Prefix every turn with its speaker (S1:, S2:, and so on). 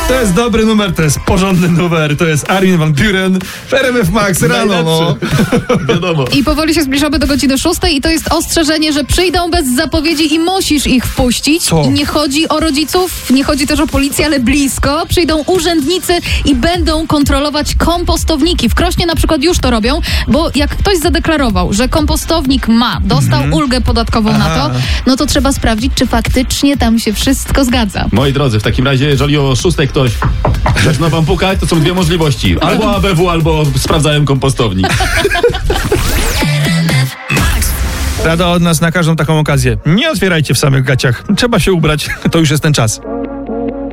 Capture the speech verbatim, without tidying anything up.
S1: To jest dobry numer, to jest porządny numer, to jest Armin van Buuren w R M F Max rano, no.
S2: Wiadomo.
S3: I powoli się zbliżamy do godziny szóstej i to jest ostrzeżenie, że przyjdą bez zapowiedzi i musisz ich wpuścić.
S1: Co?
S3: I nie chodzi o rodziców, nie chodzi też o policję, ale blisko. Przyjdą urzędnicy i będą kontrolować kompostowniki. W Krośnie na przykład już to robią, bo jak ktoś zadeklarował, że kompostownik ma, dostał
S1: Mhm.
S3: ulgę podatkową
S1: Aha.
S3: na to, no to trzeba sprawdzić, czy faktycznie tam się wszystko zgadza.
S2: Moi drodzy, w takim razie, jeżeli o szóstej ktoś zaczyna wam pukać, to są dwie możliwości. Albo A B W, albo sprawdzałem kompostownik.
S1: Rada od nas na każdą taką okazję. Nie otwierajcie w samych gaciach. Trzeba się ubrać, to już jest ten czas.